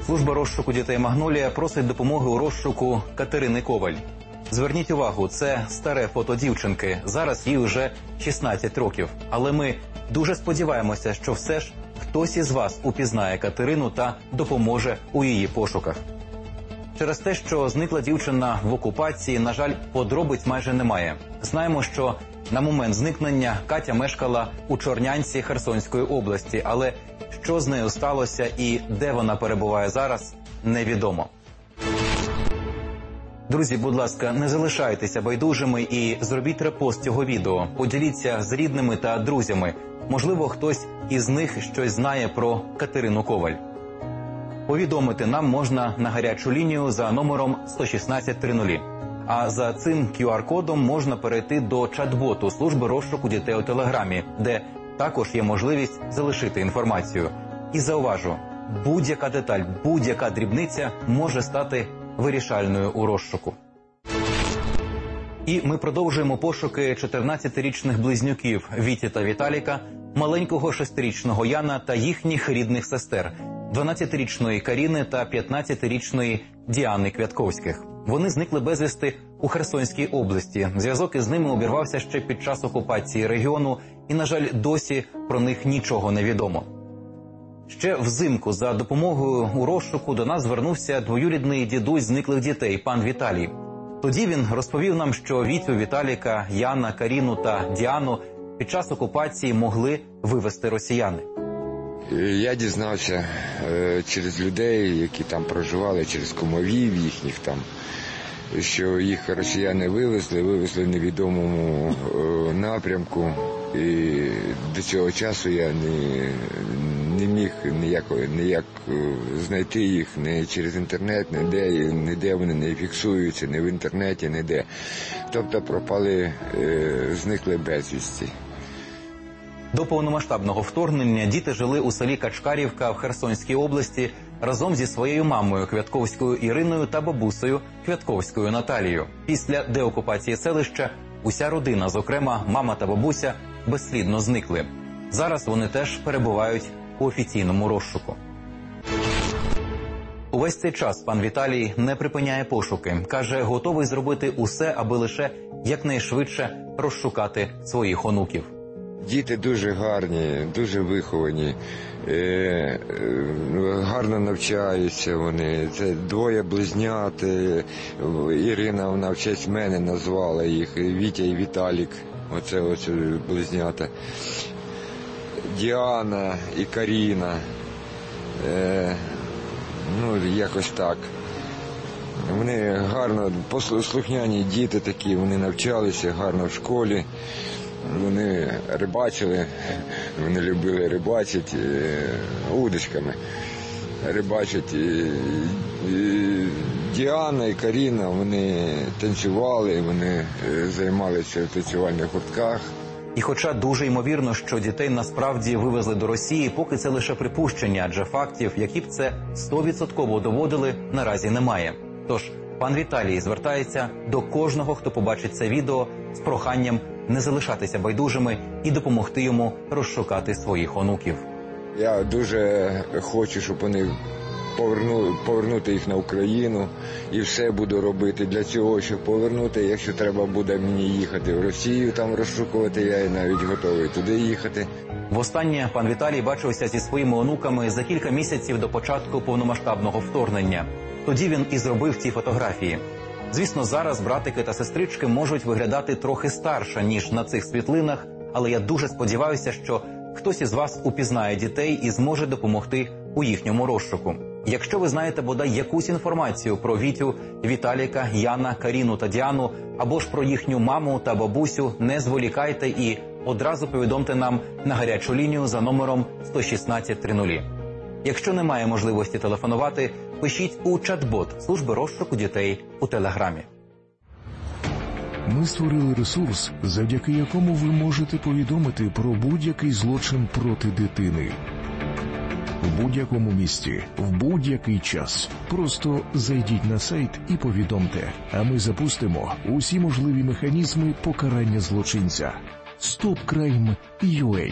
Служба розшуку дітей «Магнолія» просить допомоги у розшуку Катерини Коваль. Зверніть увагу, це старе фото дівчинки. Зараз їй уже 16 років. Але ми дуже сподіваємося, що все ж хтось із вас упізнає Катерину та допоможе у її пошуках. Через те, що зникла дівчина в окупації, на жаль, подробиць майже немає. Знаємо, що на момент зникнення Катя мешкала у Чорнянці Херсонської області, але що з нею сталося і де вона перебуває зараз, невідомо. Друзі, будь ласка, не залишайтеся байдужими і зробіть репост цього відео. Поділіться з рідними та друзями. Можливо, хтось із них щось знає про Катерину Коваль. Повідомити нам можна на гарячу лінію за номером 11600. А за цим QR-кодом можна перейти до чат-боту служби розшуку дітей у Телеграмі, де також є можливість залишити інформацію. І зауважу, будь-яка деталь, будь-яка дрібниця може стати вирішальною у розшуку. І ми продовжуємо пошуки 14-річних близнюків Віті та Віталіка, маленького 6-річного Яна та їхніх рідних сестер, 12-річної Каріни та 15-річної Діани Квятковських. Вони зникли безвісти у Херсонській області. Зв'язок із ними обірвався ще під час окупації регіону і, на жаль, досі про них нічого не відомо. Ще взимку за допомогою у розшуку до нас звернувся двоюрідний дідусь зниклих дітей, пан Віталій. Тоді він розповів нам, що Вітю, Віталіка, Яна, Каріну та Діану під час окупації могли вивезти росіяни. Я дізнався через людей, які там проживали, через кумовів їхніх там, що їх росіяни вивезли в невідомому напрямку. І до цього часу я не міг ніяк знайти їх ні через інтернет, ніде вони не фіксуються, ні в інтернеті, ніде. Тобто пропали, зникли безвісті. До повномасштабного вторгнення діти жили у селі Качкарівка в Херсонській області разом зі своєю мамою Квятковською Іриною та бабусею Квятковською Наталією. Після деокупації селища уся родина, зокрема мама та бабуся, безслідно зникли. Зараз вони теж перебувають у офіційному розшуку. Увесь цей час пан Віталій не припиняє пошуки. Каже, готовий зробити усе, аби лише якнайшвидше розшукати своїх онуків. Діти дуже гарні, дуже виховані, гарно навчаються вони. Це двоє близнят. Ірина, вона в честь мене назвала їх, Вітя і Віталік. Оце близнята. Діана і Каріна. Якось так. Вони гарно, послухняні діти такі, вони навчалися гарно в школі. Вони рибачили, вони любили рибачити удочками. Рибачать. Діана і Каріна, вони танцювали, вони займалися в танцювальних гуртках. І хоча дуже ймовірно, що дітей насправді вивезли до Росії, поки це лише припущення, адже фактів, які б це 100% доводили, наразі немає. Тож пан Віталій звертається до кожного, хто побачить це відео, з проханням не залишатися байдужими і допомогти йому розшукати своїх онуків. Я дуже хочу, щоб вони повернути їх на Україну, і все буду робити для цього, щоб повернути. Якщо треба буде мені їхати в Росію, там розшукувати, я навіть готовий туди їхати. Востаннє пан Віталій бачився зі своїми онуками за кілька місяців до початку повномасштабного вторгнення. Тоді він і зробив ці фотографії. Звісно, зараз братики та сестрички можуть виглядати трохи старше, ніж на цих світлинах, але я дуже сподіваюся, що хтось із вас упізнає дітей і зможе допомогти у їхньому розшуку. Якщо ви знаєте бодай якусь інформацію про Вітю, Віталіка, Яна, Каріну та Діану, або ж про їхню маму та бабусю, не зволікайте і одразу повідомте нам на гарячу лінію за номером 11600. Якщо немає можливості телефонувати, пишіть у чат-бот служби розшуку дітей у Телеграмі. Ми створили ресурс, завдяки якому ви можете повідомити про будь-який злочин проти дитини. В будь-якому місці, в будь-який час. Просто зайдіть на сайт і повідомте, а ми запустимо усі можливі механізми покарання злочинця. StopCrime.ua.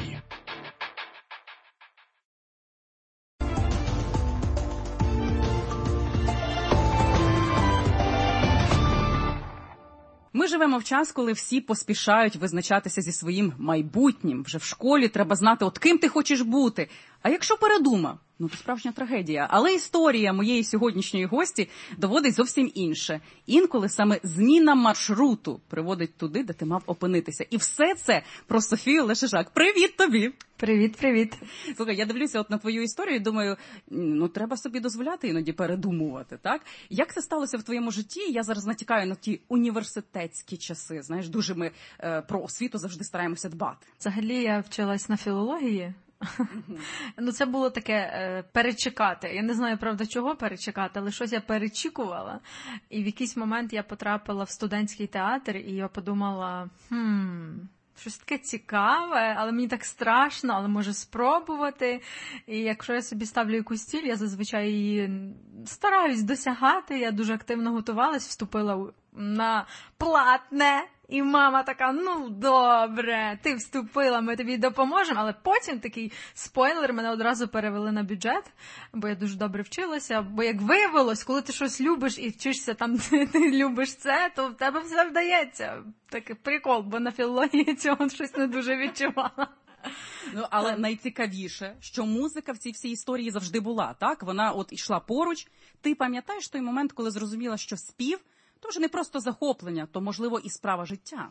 Ми живемо в час, коли всі поспішають визначатися зі своїм майбутнім. Вже в школі треба знати, от ким ти хочеш бути. А якщо передумав? Ну, це справжня трагедія. Але історія моєї сьогоднішньої гості доводить зовсім інше. Інколи саме зміна маршруту приводить туди, де ти мав опинитися. І все це про Софію Лешишак. Привіт тобі! Привіт. Слухай, я дивлюся от на твою історію і думаю, ну, треба собі дозволяти іноді передумувати, так? Як це сталося в твоєму житті? Я зараз натякаю на ті університетські часи. Знаєш, дуже ми про освіту завжди стараємося дбати. Взагалі я вчилась на філології. Ну, це було таке перечекати. Я не знаю, правда, чого перечекати, але щось я перечікувала. І в якийсь момент я потрапила в студентський театр, і я подумала, щось таке цікаве, але мені так страшно, але може спробувати. І якщо я собі ставлю якусь ціль, я зазвичай її стараюсь досягати. Я дуже активно готувалась, вступила на платне. І мама така, ну добре, ти вступила, ми тобі допоможемо. Але потім такий спойлер, мене одразу перевели на бюджет, бо я дуже добре вчилася. Бо як виявилось, коли ти щось любиш і вчишся там, ти любиш це, то в тебе все вдається. Такий прикол, бо на філології цього щось не дуже відчувала. Ну, але найцікавіше, що музика в цій всій історії завжди була, так? Вона от йшла поруч. Ти пам'ятаєш той момент, коли зрозуміла, що спів то вже не просто захоплення, то, можливо, і справа життя?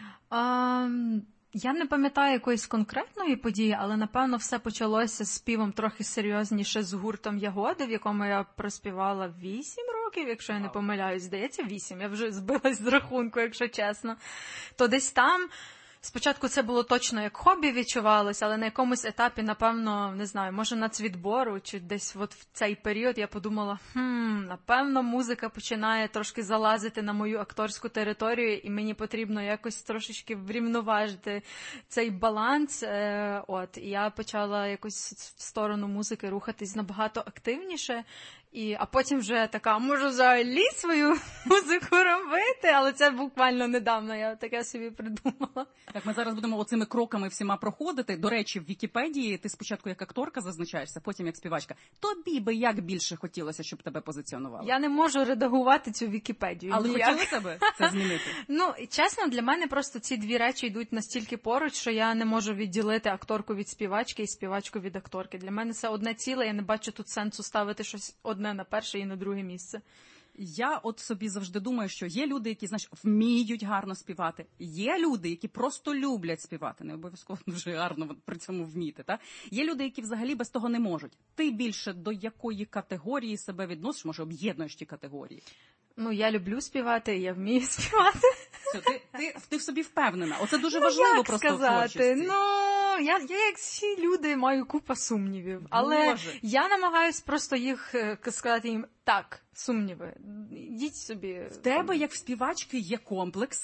Я не пам'ятаю якоїсь конкретної події, але, напевно, все почалося з співом трохи серйозніше з гуртом «Ягоди», в якому я проспівала 8 років, якщо я не помиляюсь. Здається, 8. Я вже збилась з рахунку, якщо чесно. То десь там... Спочатку це було точно як хобі відчувалося, але на якомусь етапі, напевно, не знаю, може нацвідбору, чи десь от в цей період я подумала, напевно, музика починає трошки залазити на мою акторську територію, і мені потрібно якось трошечки врівноважити цей баланс. І я почала якось в сторону музики рухатись набагато активніше. А потім вже така, можу взагалі свою музику робити, але це буквально недавно я таке собі придумала. Так, ми зараз будемо оцими кроками всіма проходити. До речі, в Вікіпедії ти спочатку як акторка зазначаєшся, потім як співачка. Тобі би як більше хотілося, щоб тебе позиціонували? Я не можу редагувати цю Вікіпедію. Але хотілося б це змінити? Ну, чесно, для мене просто ці дві речі йдуть настільки поруч, що я не можу відділити акторку від співачки і співачку від акторки. Для мене це одне ціле, я не бачу тут сенсу ставити щось одне на перше і на друге місце. Я от собі завжди думаю, що є люди, які, знаєш, вміють гарно співати. Є люди, які просто люблять співати. Не обов'язково дуже гарно при цьому вміти. Та? Є люди, які взагалі без того не можуть. Ти більше до якої категорії себе відносиш? Може, об'єднуєш ті категорії? Ну, я люблю співати, я вмію співати. Все, ти в собі впевнена. Оце дуже важливо як просто сказати? в творчості. Ну, я як всі люди маю купу сумнівів. Але я намагаюсь просто їх сказати їм, так, сумніви, йдіть собі. В тебе, як в співачки, є комплекси?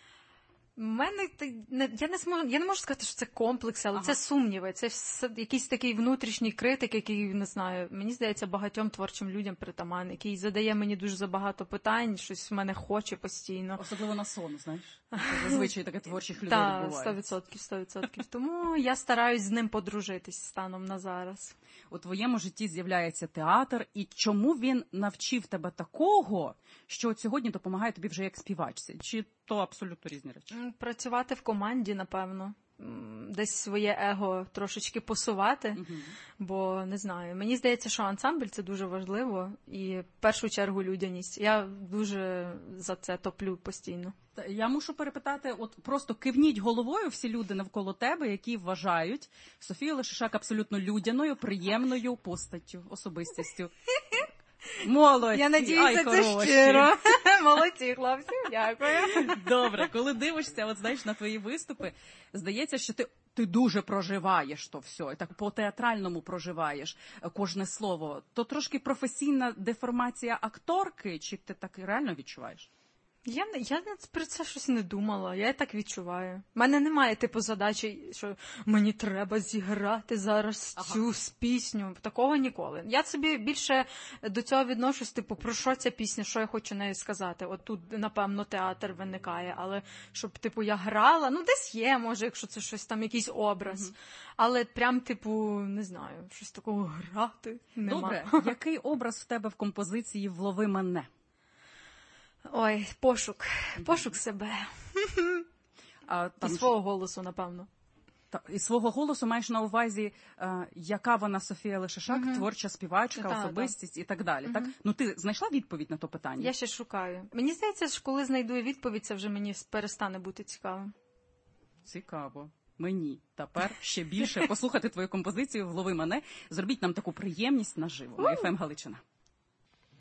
У мене, я не можу сказати, що це комплекси, але це сумніви, це якийсь такий внутрішній критик, який, не знаю, мені здається, багатьом творчим людям притаманний, який задає мені дуже забагато питань, щось в мене хоче постійно. Особливо на сон, знаєш? Зазвичай таке творчих людей відбувається. Так, 100%. Тому я стараюсь з ним подружитись станом на зараз. У твоєму житті з'являється театр, і чому він навчив тебе такого, що сьогодні допомагає тобі вже як співачці? Чи то абсолютно різні речі? Працювати в команді, напевно. Десь своє его трошечки посувати, бо, не знаю, мені здається, що ансамбль – це дуже важливо, і в першу чергу людяність. Я дуже за це топлю постійно. Я мушу перепитати, от просто кивніть головою всі люди навколо тебе, які вважають Софію Лешишак абсолютно людяною, приємною постаттю, особистістю. Молодці, я надіюся, це щиро. Молодці, хлопці, дякую. Добре, коли дивишся, от знаєш, на твої виступи, здається, що ти дуже проживаєш то все, так по-театральному проживаєш кожне слово. То трошки професійна деформація акторки, чи ти так реально відчуваєш? Я про це щось не думала, я так відчуваю. У мене немає задачі, що мені треба зіграти зараз цю пісню. Такого ніколи. Я собі більше до цього відношусь, про що ця пісня, що я хочу нею сказати. От тут, напевно, театр виникає, але щоб, я грала, десь є, може, якщо це щось там, якийсь образ. Але прям, не знаю, щось такого грати нема. Добре, який образ в тебе в композиції «Влови мене»? Ой, пошук себе. І свого голосу, напевно. І свого голосу маєш на увазі, яка вона Софія Лишишак, творча співачка, особистість і так далі. Так? Ну, ти знайшла відповідь на то питання? Я ще шукаю. Мені здається, що коли знайду відповідь, це вже мені перестане бути цікавим. Цікаво. Мені тепер ще більше послухати твою композицію «Влови мене». Зробіть нам таку приємність наживо. ФМ Галичина.